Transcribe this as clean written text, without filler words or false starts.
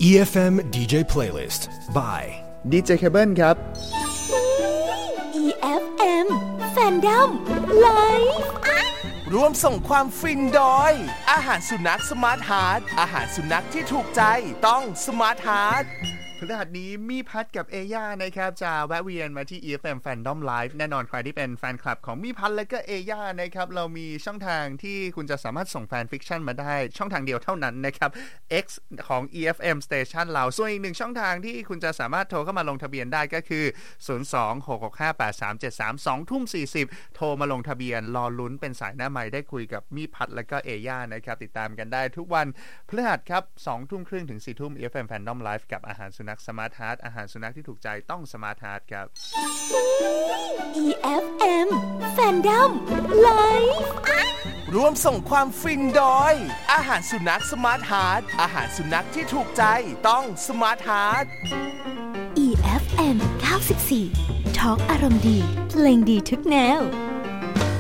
EFM DJ Playlist by DJ Cable ครับ EFM Fandom Live ร่วมส่งความฟินโดยอาหารสุนัขสมาร์ทฮาร์ทอาหารสุนัขที่ถูกใจต้องสมาร์ทฮาร์ทพฤหัสนี้มีพัดกับเอย่านะครับจะแวะเวียนมาที่ EFM Fandom Live แน่นอนใครที่เป็นแฟนคลับของมีพัดและก็เอย่านะครับเรามีช่องทางที่คุณจะสามารถส่งแฟนฟิกชันมาได้ช่องทางเดียวเท่านั้นนะครับ X ของ EFM Station เราส่วนอีกหนึ่งช่องทางที่คุณจะสามารถโทรเข้ามาลงทะเบียนได้ก็คือ 026658373 20:40 โทรมาลงทะเบียนรอลุ้นเป็นสายหน้าไมค์ได้คุยกับมีพัดและก็เอย่านะครับติดตามกันได้ทุกวันพฤหัสครับ 20:30 ถึง 4:00 EFM Fandom Live กับอาหารสุนัขสมาร์ทฮาร์ทอาหารสุนัขที่ถูกใจต้องสมาร์ทฮาร์ทครับ EFM Fandom Live ร่วมส่งความฟินโดยอาหารสุนัขสมาร์ทฮาร์ทอาหารสุนัขที่ถูกใจต้องสมาร์ทฮาร์ท EFM 94 Talk อารมณ์ดีเพลงดีทุกแนว